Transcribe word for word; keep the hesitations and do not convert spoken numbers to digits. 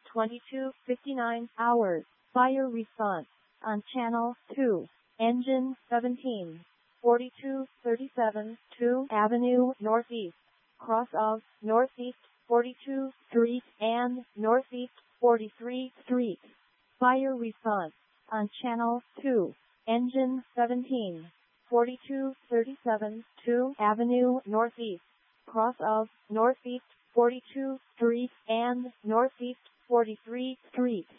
twenty-two fifty-nine hours. Fire response on channel two. Engine seventeen. forty-two thirty-seven, two Avenue Northeast. Cross of Northeast forty-two Street and Northeast forty-three Street. Fire response on channel two. Engine seventeen. forty-two thirty-seven, two Avenue Northeast. Cross of Northeast forty-two Street and Northeast forty-three Street.